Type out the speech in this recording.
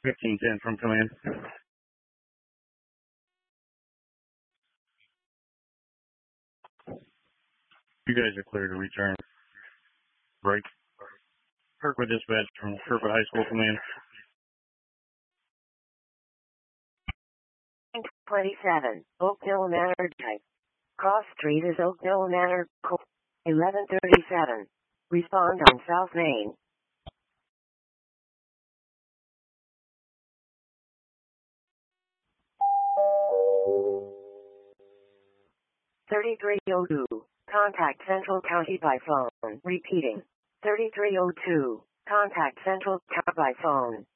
1510 from command. You guys are clear to return. Break. Kirkwood dispatch from Kirkwood High School command. 27, Oakdale Manor type. Cross Street is Oakdale Manor, 1137. Respond on South Main. 3302. Contact Central County by phone. Repeating. 3302. Contact Central County by phone.